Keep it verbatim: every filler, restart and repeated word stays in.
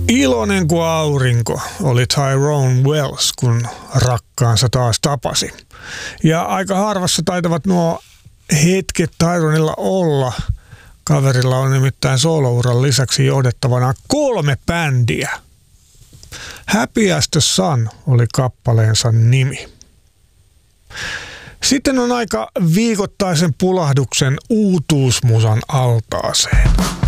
Iloinen kuin aurinko oli Tyrone Wells, kun rakkaansa taas tapasi. Ja aika harvassa taitavat nuo hetket Tyronella olla. Kaverilla on nimittäin solouran lisäksi johdettavana kolme bändiä. Happy as the Sun oli kappaleensa nimi. Sitten on aika viikoittaisen pulahduksen uutuusmusan altaaseen.